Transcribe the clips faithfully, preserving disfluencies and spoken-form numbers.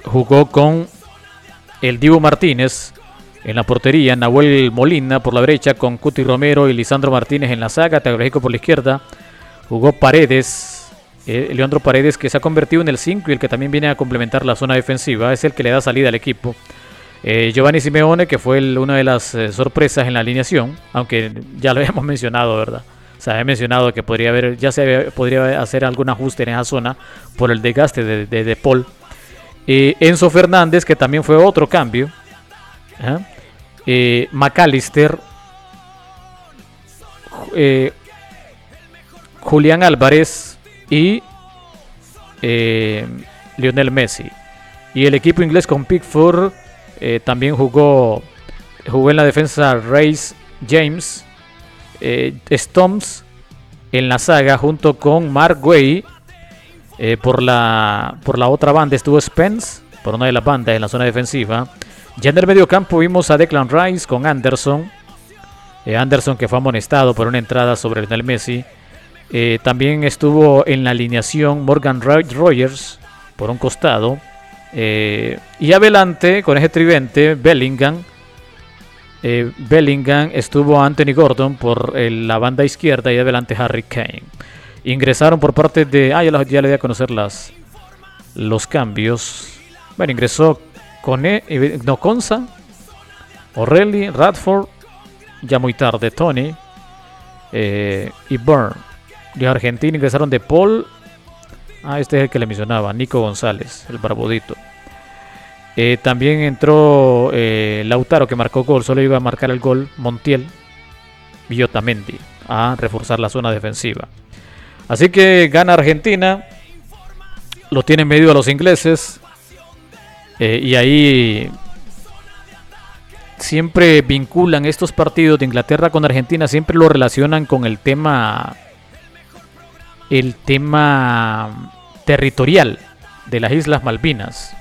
jugó con el Dibu Martínez en la portería, Nahuel Molina por la derecha con Cuti Romero y Lisandro Martínez en la saga, Tecnológico por la izquierda. Jugó Paredes, eh, Leandro Paredes, que se ha convertido en el cinco y el que también viene a complementar la zona defensiva, es el que le da salida al equipo. Eh, Giovanni Simeone, que fue el, una de las eh, sorpresas en la alineación, aunque ya lo habíamos mencionado, ¿verdad? O sea, he mencionado que podría haber, ya se había, podría hacer algún ajuste en esa zona por el desgaste de, de, de Paul. Eh, Enzo Fernández, que también fue otro cambio. ¿Eh? Eh, McAllister, eh, Julián Álvarez y eh, Lionel Messi. Y el equipo inglés con Pickford eh, también jugó, jugó en la defensa Reece James, eh, Stones en la saga junto con Mark Guehi. Eh, por, la, por la otra banda estuvo Spence, por una de las bandas en la zona defensiva. Ya en el medio campo vimos a Declan Rice con Anderson. Eh, Anderson que fue amonestado por una entrada sobre Lionel Messi. Eh, también estuvo en la alineación Morgan Rogers por un costado. Eh, y adelante con ese tridente Bellingham. Eh, Bellingham estuvo Anthony Gordon por eh, la banda izquierda y adelante Harry Kane. Ingresaron por parte de... Ah, ya, la, ya le di a conocer las, los cambios. Bueno, ingresó Cone, no, Conza, O'Reilly, Radford, ya muy tarde Tony eh, y Byrne. De Argentina ingresaron De Paul. Ah, este es el que le mencionaba, Nico González, el barbudito. Eh, también entró eh, Lautaro, que marcó gol, solo iba a marcar el gol Montiel y Otamendi a reforzar la zona defensiva. Así que gana Argentina, lo tienen medido a los ingleses. Eh, y ahí siempre vinculan estos partidos de Inglaterra con Argentina, siempre lo relacionan con el tema, el tema territorial de las Islas Malvinas.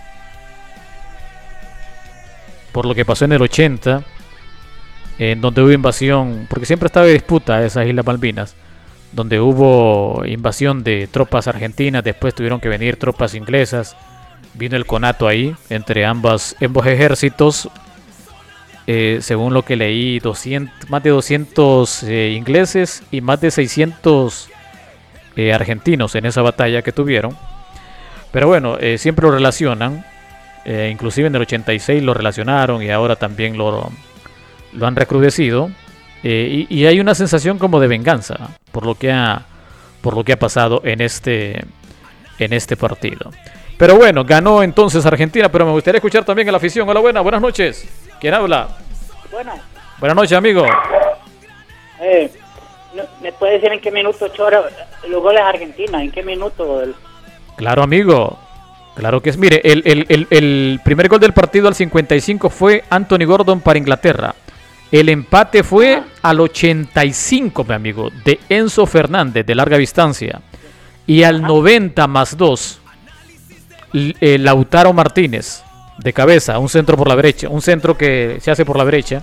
Por lo que pasó en el ochenta, en donde hubo invasión, porque siempre estaba en disputa esas Islas Malvinas, donde hubo invasión de tropas argentinas, después tuvieron que venir tropas inglesas. Vino el conato ahí entre ambas, ambos ejércitos. Eh, según lo que leí, doscientos, más de doscientos eh, ingleses y más de seiscientos eh, argentinos en esa batalla que tuvieron. Pero bueno, eh, siempre lo relacionan. Eh, inclusive en el ochenta y seis lo relacionaron y ahora también lo, lo han recrudecido. Eh, y, y hay una sensación como de venganza por lo que ha, por lo que ha pasado en este, en este partido. Pero bueno, ganó entonces Argentina, pero me gustaría escuchar también a la afición. Hola, buena, buenas noches. ¿Quién habla? Bueno. Buenas noches, amigo. Eh, ¿Me puede decir en qué minuto Chora los goles de Argentina? ¿En qué minuto? El... Claro, amigo. Claro que es. Mire, el, el, el, el primer gol del partido al cincuenta y cinco fue Anthony Gordon para Inglaterra. El empate fue ah. al ochenta y cinco, mi amigo, de Enzo Fernández, de larga distancia. Y al Ajá. noventa más dos... Eh, Lautaro Martínez de cabeza, un centro por la derecha, un centro que se hace por la derecha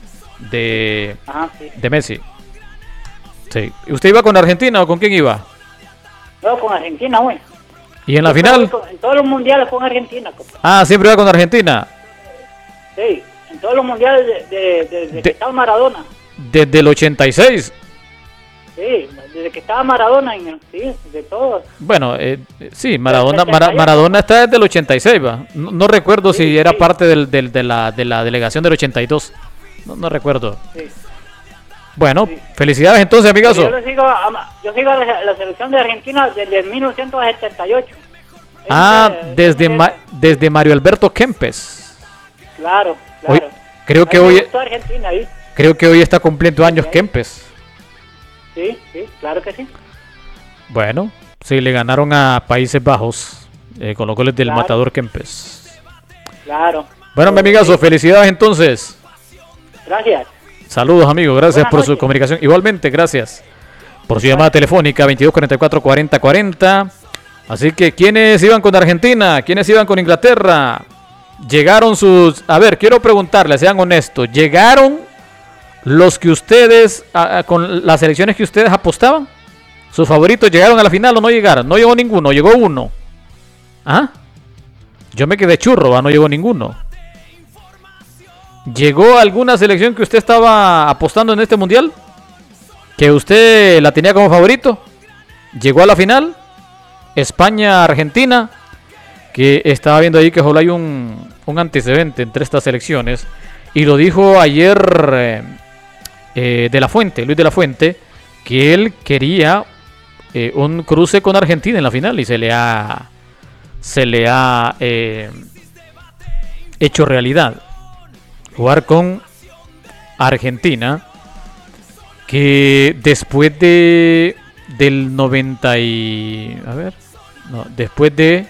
de, Ajá, sí. de Messi. Sí. ¿Usted iba con Argentina o con quién iba? No, con Argentina, güey. ¿Y en la Yo final? Con, en todos los mundiales con Argentina. Compa. Ah, siempre iba con Argentina. Sí, en todos los mundiales de, de, de, de, de que estaba Maradona. Desde el ochenta y seis. Sí, desde que estaba Maradona, en, sí, de todos. Bueno, eh, sí, Maradona Mara, Maradona está desde el ochenta y seis, va. No, no recuerdo sí, si era sí. parte del, del, de, la, de la delegación del ochenta y dos. No, no recuerdo. Sí. Bueno, sí. Felicidades entonces, amigazo. Yo sigo, a, yo sigo a la, la selección de Argentina desde mil novecientos setenta y ocho. Ah, es, desde, es, Ma, desde Mario Alberto Kempes. Claro, claro. Hoy, creo, que hoy, Argentina, ¿sí? creo que hoy está cumpliendo años sí. Kempes. Sí, sí, claro que sí. Bueno, sí, le ganaron a Países Bajos eh, con los goles del claro. matador Kempes. Claro. Bueno, mi amigazo, sí. Felicidades entonces. Gracias. Saludos, amigo, gracias Buenas por noches. su comunicación. Igualmente, gracias por su llamada telefónica veintidós cuarenta y cuatro cuarenta cuarenta. Así que, ¿quiénes iban con Argentina? ¿Quiénes iban con Inglaterra? Llegaron sus... A ver, quiero preguntarles, sean honestos. ¿Llegaron los que ustedes, a, a, con las selecciones que ustedes apostaban? ¿Sus favoritos llegaron a la final o no llegaron? No llegó ninguno, llegó uno. ¿Ah? Yo me quedé churro, ¿va? No llegó ninguno. ¿Llegó alguna selección que usted estaba apostando en este mundial? ¿Que usted la tenía como favorito? ¿Llegó a la final? España-Argentina, que estaba viendo ahí que solo hay un, un antecedente entre estas selecciones. Y lo dijo ayer eh, eh, de la Fuente, Luis de la Fuente, que él quería eh, un cruce con Argentina en la final y se le ha, se le ha eh, hecho realidad. Jugar con Argentina, que después de del noventa y a ver, no, después de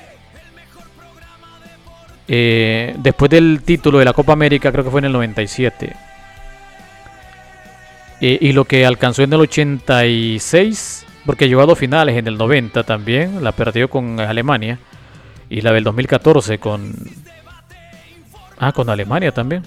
eh, después del título de la Copa América, creo que fue en el noventa y siete, eh, y lo que alcanzó en el ochenta y seis, porque llegó a dos finales en el noventa también, la perdió con Alemania, y la del dos mil catorce con ah con Alemania también.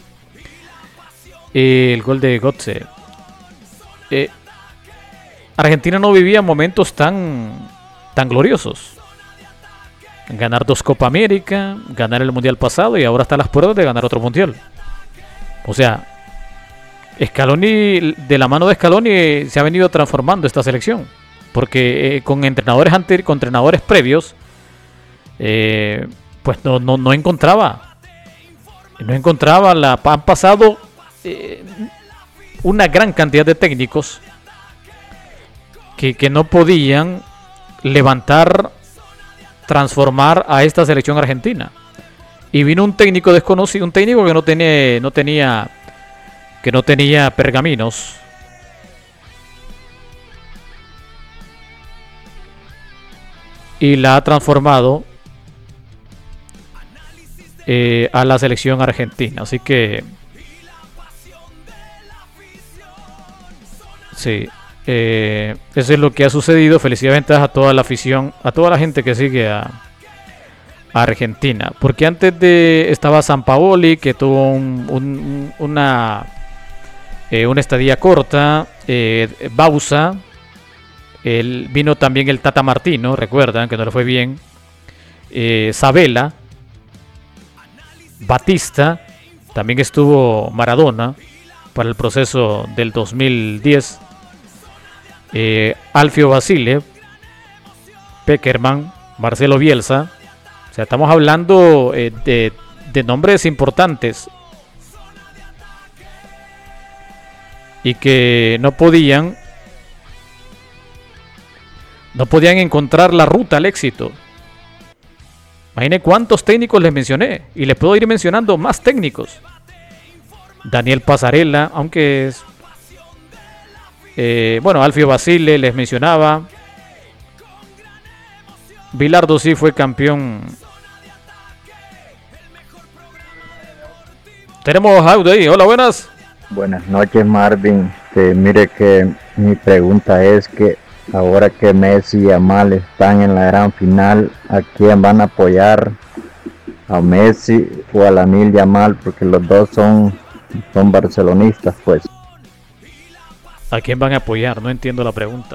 El gol de Götze. Eh, Argentina no vivía momentos tan, tan gloriosos. Ganar dos Copa América, ganar el Mundial pasado y ahora está a las puertas de ganar otro Mundial. O sea, Scaloni, de la mano de Scaloni se ha venido transformando esta selección. Porque eh, con entrenadores anteriores, con entrenadores previos, eh, pues no, no, no encontraba. No encontraba la. Han pasado Eh, una gran cantidad de técnicos que, que no podían levantar, transformar a esta selección argentina, y vino un técnico desconocido, un técnico que no tenía, no tenía, que no tenía pergaminos, y la ha transformado eh, a la selección argentina, así que sí, eh, eso es lo que ha sucedido. Felicidades a toda la afición, a toda la gente que sigue a, a Argentina. Porque antes de estaba Sampaoli, que tuvo un, un, una, eh, una estadía corta. Eh, Bausa, el, vino también el Tata Martino, recuerdan que no le fue bien. Eh, Sabella, Batista, también estuvo Maradona para el proceso del dos mil diez. Eh, Alfio Basile, Peckerman, Marcelo Bielsa. O sea, estamos hablando eh, de, de nombres importantes y que no podían no podían encontrar la ruta al éxito. Imaginen cuántos técnicos les mencioné, y les puedo ir mencionando más técnicos. Daniel Pasarela, aunque es Eh, bueno, Alfio Basile les mencionaba. Bilardo sí fue campeón. Tenemos audio ahí. Hola, buenas. Buenas noches, Marvin. Que mire que mi pregunta es que ahora que Messi y Yamal están en la gran final, ¿a quién van a apoyar? ¿A Messi o a Lamine Yamal? Porque los dos son, son barcelonistas, pues. ¿A quién van a apoyar? No entiendo la pregunta.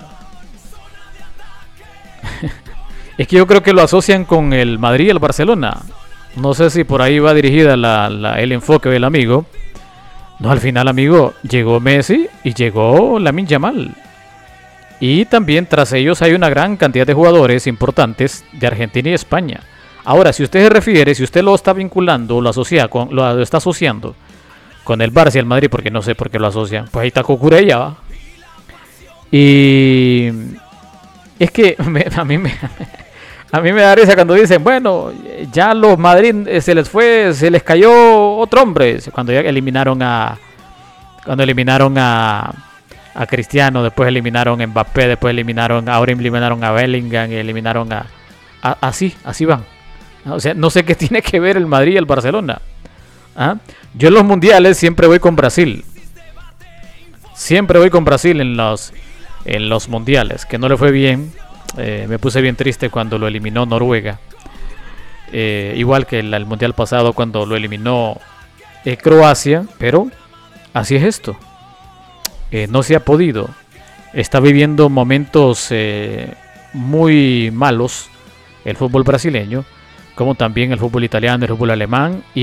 Es que yo creo que lo asocian con el Madrid y el Barcelona. No sé si por ahí va dirigida la, la, el enfoque del amigo. No, al final, amigo, llegó Messi y llegó Lamine Yamal. Y también tras ellos hay una gran cantidad de jugadores importantes de Argentina y España. Ahora, si usted se refiere, si usted lo está vinculando, lo asocia con, lo está asociando con el Barça y el Madrid, porque no sé por qué lo asocian, pues ahí está Cucurella, ¿va? Y es que me, a mí me a mí me da risa cuando dicen, bueno, ya los Madrid se les fue, se les cayó otro hombre, cuando ya eliminaron a cuando eliminaron a a Cristiano, después eliminaron a Mbappé, después eliminaron, ahora eliminaron a Bellingham, y eliminaron a, a así, así van. O sea, no sé qué tiene que ver el Madrid y el Barcelona. ¿Ah? Yo en los mundiales siempre voy con Brasil. Siempre voy con Brasil en los en los mundiales, que no le fue bien. Eh, me puse bien triste cuando lo eliminó Noruega. Eh, igual que el, el mundial pasado cuando lo eliminó eh, Croacia, pero así es esto. Eh, no se ha podido. Está viviendo momentos eh, muy malos el fútbol brasileño, como también el fútbol italiano, el fútbol alemán y